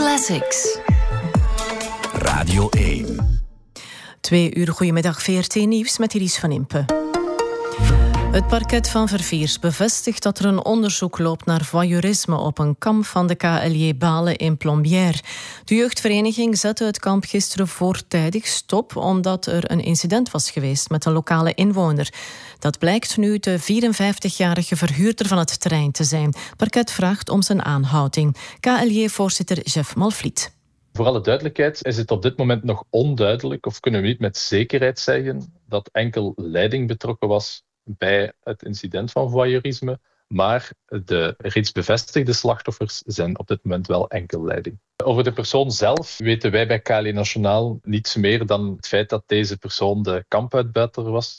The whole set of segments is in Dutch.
Classics. Radio 1. 2 uur, goedemiddag, VRT Nieuws met Iris van Impe. Het parket van Verviers bevestigt dat er een onderzoek loopt naar voyeurisme op een kamp van de KLJ Balen in Plombières. De jeugdvereniging zette het kamp gisteren voortijdig stop omdat er een incident was geweest met een lokale inwoner. Dat blijkt nu de 54-jarige verhuurder van het terrein te zijn. Het parket vraagt om zijn aanhouding. KLJ-voorzitter Jeff Malvliet. Voor alle duidelijkheid is het op dit moment nog onduidelijk, of kunnen we niet met zekerheid zeggen, dat enkel leiding betrokken was bij het incident van voyeurisme, maar de reeds bevestigde slachtoffers zijn op dit moment wel enkel leiding. Over de persoon zelf weten wij bij KLJ Nationaal niets meer dan het feit dat deze persoon de kampuitbuiter was.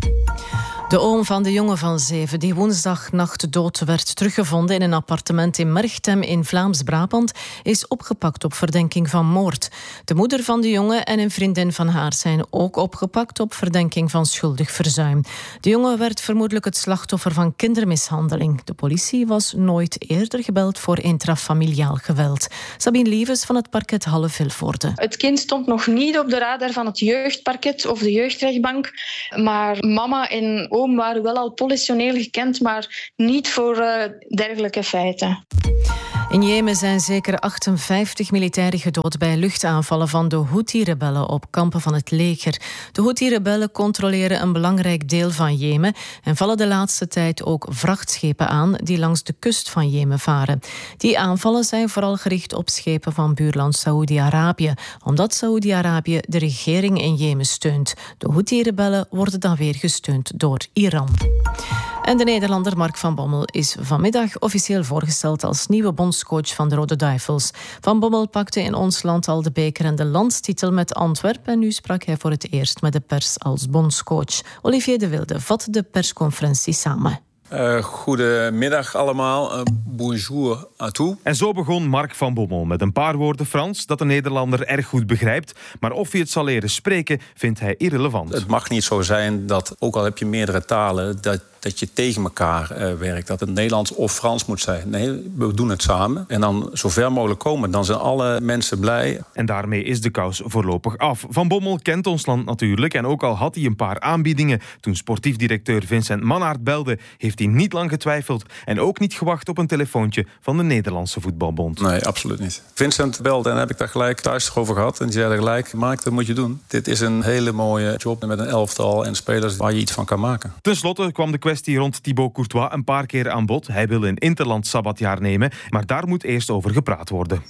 De oom van de jongen van 7 die woensdagnacht dood werd teruggevonden in een appartement in Merchtem in Vlaams-Brabant is opgepakt op verdenking van moord. De moeder van de jongen en een vriendin van haar zijn ook opgepakt op verdenking van schuldig verzuim. De jongen werd vermoedelijk het slachtoffer van kindermishandeling. De politie was nooit eerder gebeld voor intrafamiliaal geweld. Sabine Lievens van het parket Halle-Vilvoorde. Het kind stond nog niet op de radar van het jeugdparket of de jeugdrechtbank, maar mama en oom waren wel al politioneel gekend, maar niet voor dergelijke feiten. In Jemen zijn zeker 58 militairen gedood bij luchtaanvallen van de Houthi-rebellen op kampen van het leger. De Houthi-rebellen controleren een belangrijk deel van Jemen en vallen de laatste tijd ook vrachtschepen aan die langs de kust van Jemen varen. Die aanvallen zijn vooral gericht op schepen van buurland Saoedi-Arabië, omdat Saoedi-Arabië de regering in Jemen steunt. De Houthi-rebellen worden dan weer gesteund door Iran. En de Nederlander Mark van Bommel is vanmiddag officieel voorgesteld als nieuwe bondscoach van de Rode Duivels. Van Bommel pakte in ons land al de beker en de landstitel met Antwerpen en nu sprak hij voor het eerst met de pers als bondscoach. Olivier de Wilde vat de persconferentie samen. Goedemiddag allemaal. Bonjour à tous. En zo begon Mark van Bommel met een paar woorden Frans dat de Nederlander erg goed begrijpt. Maar of hij het zal leren spreken, vindt hij irrelevant. Het mag niet zo zijn dat, ook al heb je meerdere talen, dat je tegen elkaar werkt. Dat het Nederlands of Frans moet zijn. Nee, we doen het samen. En dan zo ver mogelijk komen. Dan zijn alle mensen blij. En daarmee is de kous voorlopig af. Van Bommel kent ons land natuurlijk. En ook al had hij een paar aanbiedingen toen sportief directeur Vincent Mannaert belde, heeft hij niet lang getwijfeld. En ook niet gewacht op een telefoontje van de Nederlandse Voetbalbond. Nee, absoluut niet. Vincent belde en heb ik daar gelijk thuis over gehad. En die zei gelijk, Mark, dat moet je doen. Dit is een hele mooie job met een elftal en spelers waar je iets van kan maken. Ten slotte kwam de kwestie rond Thibaut Courtois een paar keer aan bod. Hij wil een interland sabbatjaar nemen, maar daar moet eerst over gepraat worden.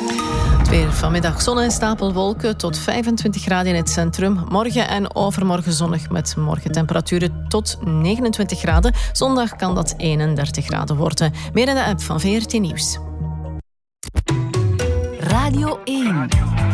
Het weer vanmiddag zon en stapelwolken tot 25 graden in het centrum. Morgen en overmorgen zonnig met morgentemperaturen tot 29 graden. Zondag kan dat 31 graden worden. Meer in de app van VRT Nieuws. Radio 1.